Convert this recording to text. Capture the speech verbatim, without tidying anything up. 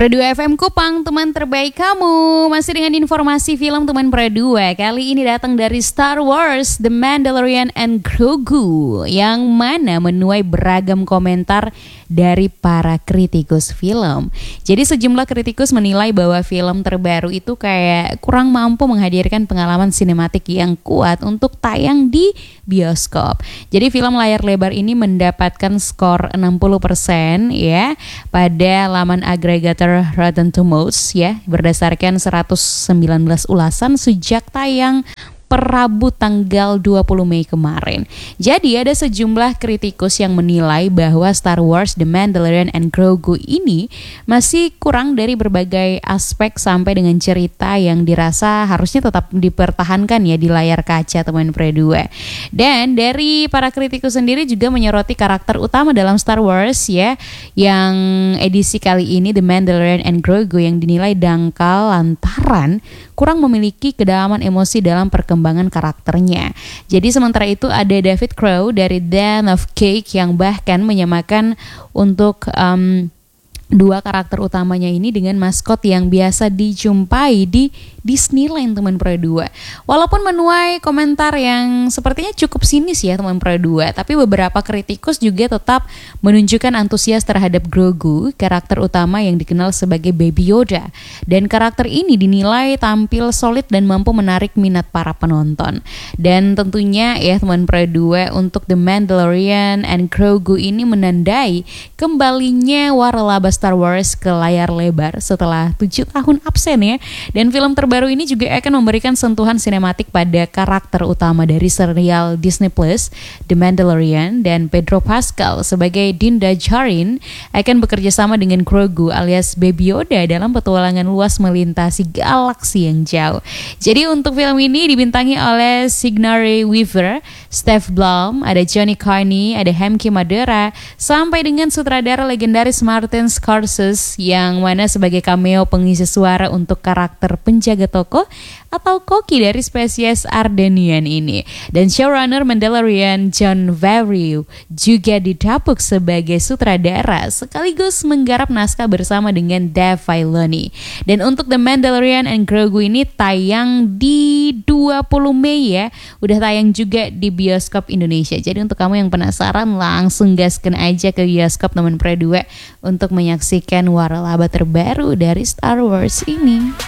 Pro dua F M Kupang, teman terbaik kamu. Masih dengan informasi film teman Pro dua. Kali ini datang dari Star Wars, The Mandalorian and Grogu, yang mana menuai beragam komentar dari para kritikus film. Jadi sejumlah kritikus menilai bahwa film terbaru itu kayak kurang mampu menghadirkan pengalaman sinematik yang kuat untuk tayang di bioskop. Jadi film layar lebar ini mendapatkan skor enam puluh persen ya pada laman agregator Rotten Tomatoes ya, berdasarkan seratus sembilan belas ulasan sejak tayang per Rabu tanggal dua puluh Mei kemarin. Jadi ada sejumlah kritikus yang menilai bahwa Star Wars The Mandalorian and Grogu ini masih kurang dari berbagai aspek sampai dengan cerita yang dirasa harusnya tetap dipertahankan ya di layar kaca teman Pro dua. Dan dari para kritikus sendiri juga menyoroti karakter utama dalam Star Wars ya, yang edisi kali ini The Mandalorian and Grogu yang dinilai dangkal lantaran kurang memiliki kedalaman emosi dalam perkembangan karakternya. Jadi sementara itu ada David Crow dari Den of Cake yang bahkan menyamakan untuk um, dua karakter utamanya ini dengan maskot yang biasa dijumpai di Disneyland teman Pro dua. Walaupun menuai komentar yang sepertinya cukup sinis ya teman Pro dua, tapi beberapa kritikus juga tetap menunjukkan antusias terhadap Grogu, karakter utama yang dikenal sebagai Baby Yoda. Dan karakter ini dinilai tampil solid dan mampu menarik minat para penonton. Dan tentunya ya teman Pro dua, untuk The Mandalorian and Grogu ini menandai kembalinya waralaba Star Wars ke layar lebar setelah tujuh tahun absen ya. Dan film terbaru baru ini juga akan memberikan sentuhan sinematik pada karakter utama dari serial Disney Plus, The Mandalorian, dan Pedro Pascal sebagai Din Djarin akan bekerja sama dengan Grogu alias Baby Yoda dalam petualangan luas melintasi galaksi yang jauh. Jadi untuk film ini dibintangi oleh Sigourney Weaver, Steve Blum, ada Johnny Carney, ada Hemke Madera, sampai dengan sutradara legendaris Martin Scorsese yang mana sebagai cameo pengisi suara untuk karakter penjaga toko atau koki dari spesies Ardenian ini. Dan showrunner Mandalorian Jon Favreau juga didapuk sebagai sutradara sekaligus menggarap naskah bersama dengan Dave Filoni. Dan untuk The Mandalorian and Grogu ini tayang di dua puluh Mei ya, udah tayang juga di bioskop Indonesia. Jadi untuk kamu yang penasaran langsung gaskan aja ke bioskop teman Pro dua untuk menyaksikan waralaba terbaru dari Star Wars ini.